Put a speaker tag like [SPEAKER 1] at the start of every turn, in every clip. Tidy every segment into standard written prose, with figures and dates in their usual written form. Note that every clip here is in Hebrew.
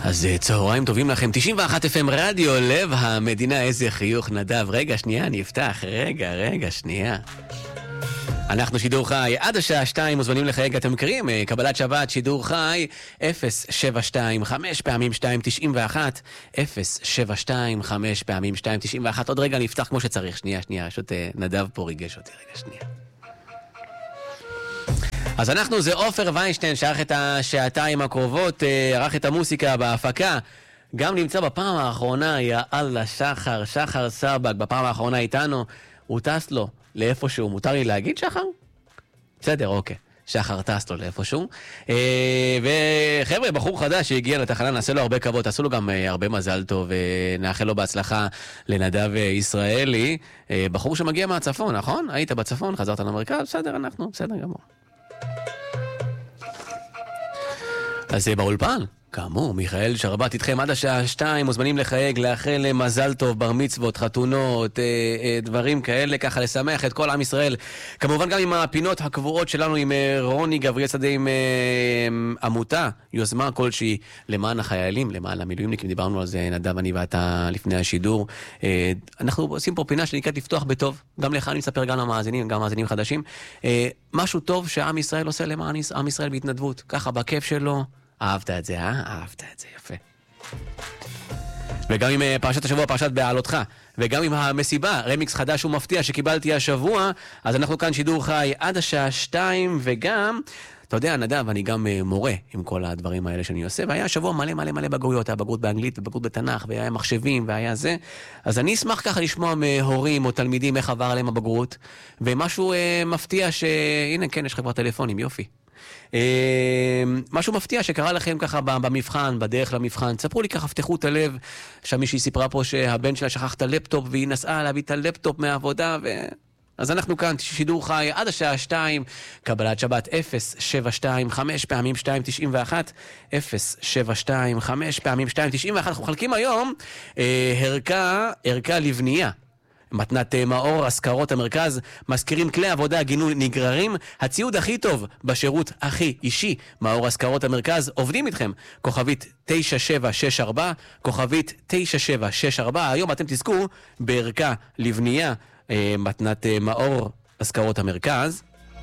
[SPEAKER 1] אז צהריים טובים לכם, 91 FM רדיו, לב המדינה, איזה חיוך נדב. רגע, שנייה, אני אפתח, רגע, שנייה. אנחנו שידור חי, עד השעה 2 מוזמנים לחייג, אתם מכירים, קבלת שבת, שידור חי, 0725 פעמים 291, 0725 פעמים 291, עוד רגע אני אפתח כמו שצריך, שנייה, פשוט נדב פה ריגש אותי, רגע, שנייה. אז אנחנו, זה עופר ויינשטיין, שערך את השעתיים הקרובות, ערך את המוסיקה בהפקה, גם נמצא בפעם האחרונה, יא אללה, שחר סבק, בפעם האחרונה איתנו, הוא טס לו לאיפשהו, מותר לי להגיד שחר? בסדר, אוקיי. שחר טס לו לאיפשהו. וחבר'ה, בחור חדש שהגיע לתחנה, נעשה לו הרבה כבוד, תעשו לו גם הרבה מזל טוב, ונאחל לו בהצלחה לנדב ישראלי. בחור שמגיע מהצפון, נכון? היית בצפון, חזרת למרכז, בסדר, אנחנו, בסדר גמור. אז זה באולפן. כאמור, מיכאל שרבת איתכם עד השעה 2, מוזמנים לחייג, לאחל מזל טוב, בר מצוות, חתונות, דברים כאלה, ככה לשמח את כל עם ישראל. כמובן גם עם הפינות הקבועות שלנו עם רוני גבריאל שדה, עם עמותה, יוזמה כלשהי למען החיילים, למען המילואימניקים, דיברנו על זה נדב אני ואתה לפני השידור. אנחנו עושים פה פינה שנקראת לפתוח בטוב, גם לך אני מספר גם למאזינים, גם מאזינים חדשים. משהו טוב שעם ישראל עושה למען עם ישראל בהתנדבות, ככה בכיף שלו. אהבת את זה, אהבת את זה, יפה. וגם עם פרשת השבוע, פרשת בעלותך, וגם עם המסיבה, רמיקס חדש ומפתיע שקיבלתי השבוע, אז אנחנו כאן שידור חי עד השעה 2, וגם, אתה יודע, נדב, אני גם מורה עם כל הדברים האלה שאני עושה, והיה שבוע מלא בגרויות, היה בגרות באנגלית ובגרות בתנ"ך, והיה מחשבים, והיה זה, אז אני אשמח ככה לשמוע מהורים או תלמידים איך עבר עליהם הבגרות, ומשהו מפתיע הנה, כן, יש חברת טלפונים, יופי. משהו מפתיע שקרה לכם ככה במבחן, בדרך למבחן, תספרו לי ככה, פתחו את הלב. שם מישהי סיפרה פה שהבן שלה שכח את הלפטופ והיא נסעה להביא את הלפטופ מהעבודה אז אנחנו כאן, שידור חי עד השעה 2, קבלת שבת 0725 פעמים 291, 0725 פעמים 291. אנחנו חלקים היום ערכה לבנייה, מתנת מאור, הזכרות המרכז, מזכירים כלי עבודה, גינון נגררים, הציוד הכי טוב בשירות הכי אישי, מאור הזכרות המרכז, עובדים איתכם, כוכבית 9764, כוכבית 9764, היום אתם תזכו בערכה לבנייה, מתנת מאור, הזכרות המרכז.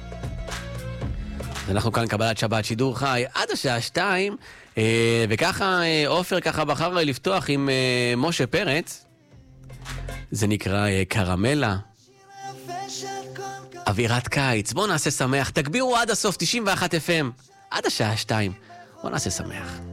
[SPEAKER 1] אנחנו כאן קבלת שבת שידור חי עד השעה 2, וככה עופר ככה בחר לפתוח עם משה פרץ, זה נקרא קרמלה, אווירת קיץ. בואו נעשה שמח, תגבירו עד הסוף 91 FM, עד השעה 2, בואו נעשה שמח.